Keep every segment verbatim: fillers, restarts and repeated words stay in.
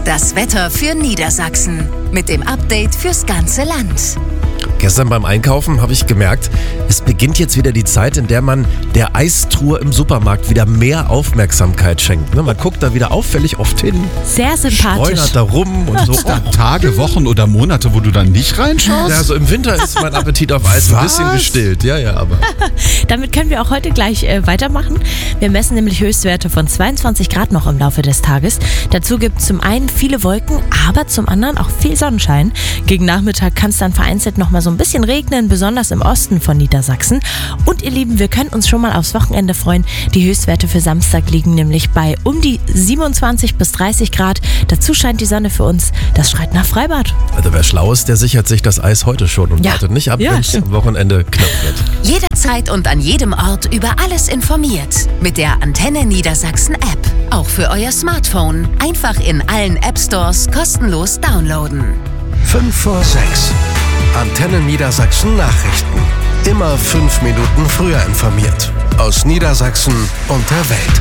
Das Wetter für Niedersachsen mit dem Update fürs ganze Land. Gestern beim Einkaufen habe ich gemerkt, es beginnt jetzt wieder die Zeit, in der man der Eistruhe im Supermarkt wieder mehr Aufmerksamkeit schenkt. Man guckt da wieder auffällig oft hin. Sehr sympathisch. Streunert da rum und so. Da Tage, Wochen oder Monate, wo du dann nicht reinschaust? Ja, so im Winter ist mein Appetit auf Eis ein bisschen gestillt. Ja, ja, aber. Damit können wir auch heute gleich äh, weitermachen. Wir messen nämlich Höchstwerte von zweiundzwanzig Grad noch im Laufe des Tages. Dazu gibt es zum einen viele Wolken, aber zum anderen auch viel Sonnenschein. Gegen Nachmittag kann es dann vereinzelt noch mal so ein bisschen regnen, besonders im Osten von Niedersachsen. Und ihr Lieben, wir können uns schon mal aufs Wochenende freuen. Die Höchstwerte für Samstag liegen nämlich bei um die siebenundzwanzig bis dreißig Grad. Dazu scheint die Sonne für uns. Das schreit nach Freibad. Also wer schlau ist, der sichert sich das Eis heute schon und Ja. wartet nicht ab, Ja, wenn es stimmt. am Wochenende knapp wird. Jederzeit und an jedem Ort über alles informiert. Mit der Antenne Niedersachsen App. Auch für euer Smartphone. Einfach in allen App Stores kostenlos downloaden. fünf vor sechs. Antenne Niedersachsen Nachrichten. Immer fünf Minuten früher informiert. Aus Niedersachsen und der Welt.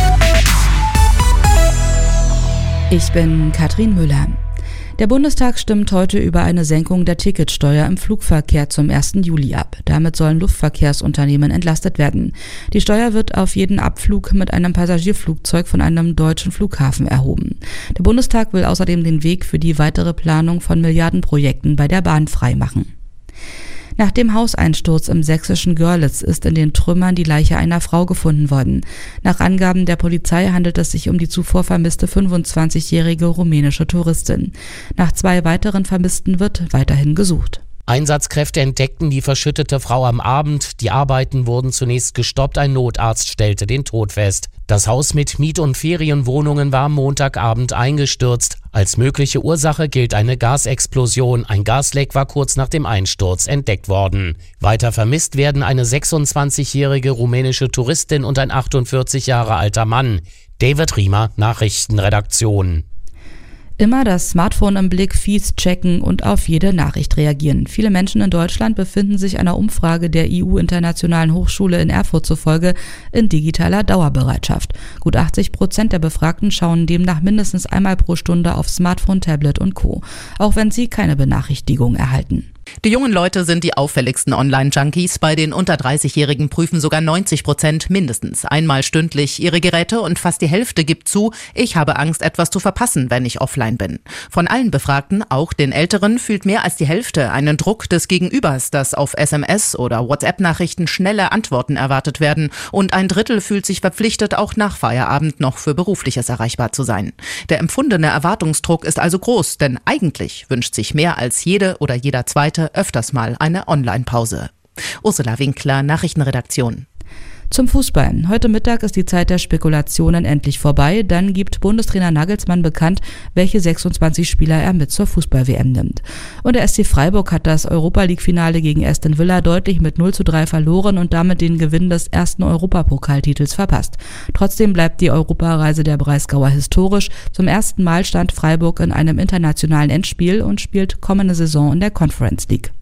Ich bin Katrin Müller. Der Bundestag stimmt heute über eine Senkung der Ticketsteuer im Flugverkehr zum ersten Juli ab. Damit sollen Luftverkehrsunternehmen entlastet werden. Die Steuer wird auf jeden Abflug mit einem Passagierflugzeug von einem deutschen Flughafen erhoben. Der Bundestag will außerdem den Weg für die weitere Planung von Milliardenprojekten bei der Bahn freimachen. Nach dem Hauseinsturz im sächsischen Görlitz ist in den Trümmern die Leiche einer Frau gefunden worden. Nach Angaben der Polizei handelt es sich um die zuvor vermisste fünfundzwanzigjährige rumänische Touristin. Nach zwei weiteren Vermissten wird weiterhin gesucht. Einsatzkräfte entdeckten die verschüttete Frau am Abend. Die Arbeiten wurden zunächst gestoppt. Ein Notarzt stellte den Tod fest. Das Haus mit Miet- und Ferienwohnungen war am Montagabend eingestürzt. Als mögliche Ursache gilt eine Gasexplosion. Ein Gasleck war kurz nach dem Einsturz entdeckt worden. Weiter vermisst werden eine sechsundzwanzigjährige rumänische Touristin und ein achtundvierzig Jahre alter Mann. David Riemer, Nachrichtenredaktion. Immer das Smartphone im Blick, Feeds checken und auf jede Nachricht reagieren. Viele Menschen in Deutschland befinden sich einer Umfrage der I U-Internationalen Hochschule in Erfurt zufolge in digitaler Dauerbereitschaft. Gut achtzig Prozent der Befragten schauen demnach mindestens einmal pro Stunde auf Smartphone, Tablet und Co., auch wenn sie keine Benachrichtigung erhalten. Die jungen Leute sind die auffälligsten Online-Junkies. Bei den unter dreißigjährigen prüfen sogar neunzig Prozent mindestens einmal stündlich ihre Geräte und fast die Hälfte gibt zu, ich habe Angst, etwas zu verpassen, wenn ich offline bin. Von allen Befragten, auch den Älteren, fühlt mehr als die Hälfte einen Druck des Gegenübers, dass auf S M S oder WhatsApp-Nachrichten schnelle Antworten erwartet werden. Und ein Drittel fühlt sich verpflichtet, auch nach Feierabend noch für Berufliches erreichbar zu sein. Der empfundene Erwartungsdruck ist also groß, denn eigentlich wünscht sich mehr als jede oder jeder Zweite öfters mal eine Online-Pause. Ursula Winkler, Nachrichtenredaktion. Zum Fußball. Heute Mittag ist die Zeit der Spekulationen endlich vorbei. Dann gibt Bundestrainer Nagelsmann bekannt, welche sechsundzwanzig Spieler er mit zur Fußball-W M nimmt. Und der S C Freiburg hat das Europa-League-Finale gegen Aston Villa deutlich mit null zu drei verloren und damit den Gewinn des ersten Europapokaltitels verpasst. Trotzdem bleibt die Europareise der Breisgauer historisch. Zum ersten Mal stand Freiburg in einem internationalen Endspiel und spielt kommende Saison in der Conference League.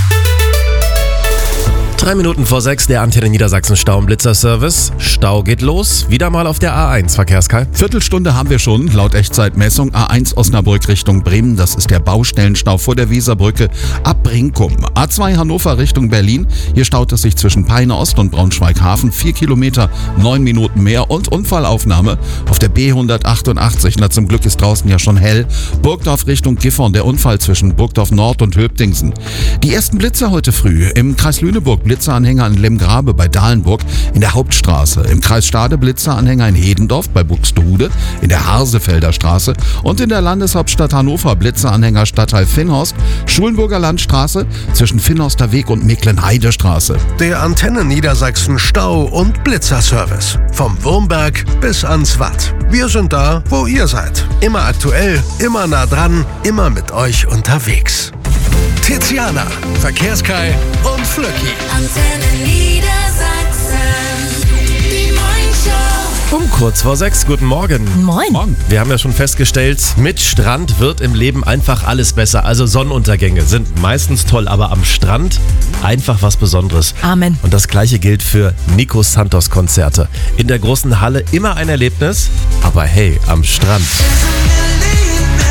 Drei Minuten vor sechs, der Antenne Niedersachsen Stau- und Blitzer-Service. Stau geht los, wieder mal auf der A eins, Verkehrskai. Viertelstunde haben wir schon, laut Echtzeitmessung. A eins Osnabrück Richtung Bremen, das ist der Baustellenstau vor der Weserbrücke ab Brinkum. A zwei Hannover Richtung Berlin, hier staut es sich zwischen Peine Ost und Braunschweig-Hafen. Vier Kilometer, neun Minuten mehr und Unfallaufnahme auf der B hundertachtundachtzig. Na, zum Glück ist draußen ja schon hell. Burgdorf Richtung Gifhorn, der Unfall zwischen Burgdorf Nord und Höbdingsen. Die ersten Blitzer heute früh im Kreis Lüneburg. Blitzeranhänger in Lemgrabe bei Dahlenburg in der Hauptstraße, im Kreis Stade Blitzeranhänger in Hedendorf bei Buxtehude in der Harsefelder Straße und in der Landeshauptstadt Hannover Blitzeranhänger Stadtteil Finnhorst, Schulenburger Landstraße zwischen Finnhorster Weg und Mecklenheidestraße. Der Antenne Niedersachsen Stau- und Blitzerservice. Vom Wurmberg bis ans Watt. Wir sind da, wo ihr seid. Immer aktuell, immer nah dran, immer mit euch unterwegs. Tiziana, Verkehrskai und Flöcki. Antenne Niedersachsen. Die Morningshow. Um kurz vor sechs, guten Morgen. Moin. Morgen. Wir haben ja schon festgestellt, mit Strand wird im Leben einfach alles besser. Also Sonnenuntergänge sind meistens toll, aber am Strand einfach was Besonderes. Amen. Und das gleiche gilt für Nico Santos Konzerte. In der großen Halle immer ein Erlebnis, aber hey, am Strand.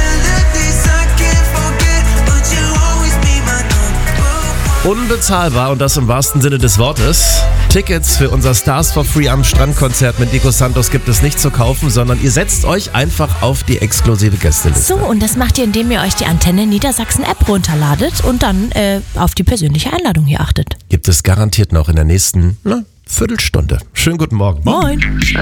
Unbezahlbar und das im wahrsten Sinne des Wortes. Tickets für unser Stars for Free am Strandkonzert mit Nico Santos gibt es nicht zu kaufen, sondern ihr setzt euch einfach auf die exklusive Gästeliste. So, und das macht ihr, indem ihr euch die Antenne Niedersachsen App runterladet und dann äh, auf die persönliche Einladung hier achtet. Gibt es garantiert noch in der nächsten na, Viertelstunde. Schönen guten Morgen. Moin.